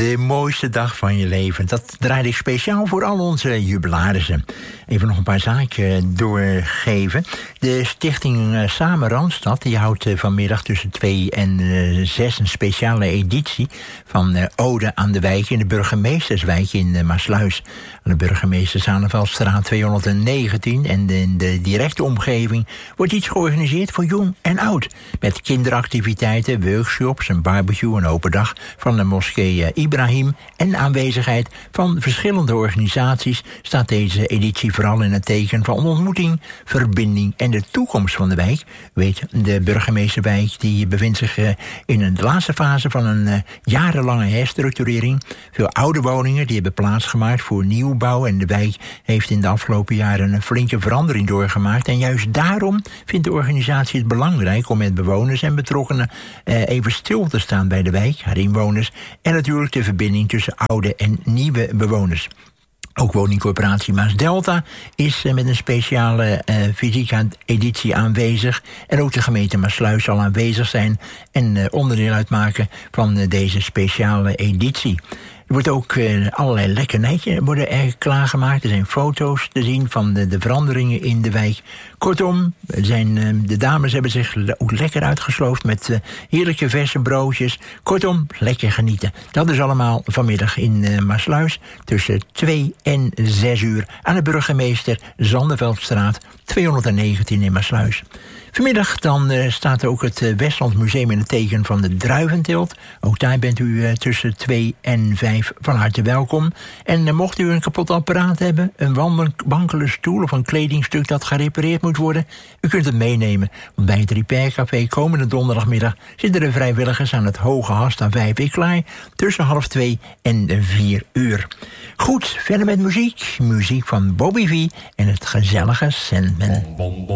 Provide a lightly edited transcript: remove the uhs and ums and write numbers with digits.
De mooiste dag van je leven. Dat draaide ik speciaal voor al onze jubilarissen. Even nog een paar zaken doorgeven. De stichting Samen Randstad die houdt vanmiddag tussen 2 en 6 een speciale editie van Ode aan de Wijk in de Burgemeesterswijk in Maassluis. Aan de Burgemeester Zaneveldstraat 219 en in de directe omgeving wordt iets georganiseerd voor jong en oud. Met kinderactiviteiten, workshops, een barbecue, een open dag van de moskee Ibrahim en aanwezigheid van verschillende organisaties staat deze editie vooral in het teken van ontmoeting, verbinding en de toekomst van de wijk. Weet, de burgemeesterwijk die bevindt zich in de laatste fase van een jarenlange herstructurering. Veel oude woningen die hebben plaatsgemaakt voor nieuwbouw en de wijk heeft in de afgelopen jaren een flinke verandering doorgemaakt. En juist daarom vindt de organisatie het belangrijk om met bewoners en betrokkenen even stil te staan bij de wijk, haar inwoners en natuurlijk de verbinding tussen oude en nieuwe bewoners. Ook woningcorporatie Maasdelta is met een speciale fysieke editie aanwezig. En ook de gemeente Maassluis zal aanwezig zijn en onderdeel uitmaken van deze speciale editie. Er wordt ook allerlei lekkernijtjes worden er klaargemaakt. Er zijn foto's te zien van de veranderingen in de wijk. Kortom, de dames hebben zich ook lekker uitgesloofd met heerlijke verse broodjes. Kortom, lekker genieten. Dat is allemaal vanmiddag in Maassluis tussen 2 en 6 uur aan de Burgemeester Zanderveldstraat 219 in Maassluis. Vanmiddag dan staat er ook het Westland Museum in het teken van de druiventeelt. Ook daar bent u tussen 2 en 5 van harte welkom. En mocht u een kapot apparaat hebben, een wankele stoel of een kledingstuk dat gerepareerd moet worden, u kunt het meenemen. Want bij het Repair Café komende donderdagmiddag zitten de vrijwilligers aan het Hoge Hast aan 5 uur klaar tussen 1:30 en 4 uur. Goed, verder met muziek. Muziek van Bobby V en het gezellige Sandman.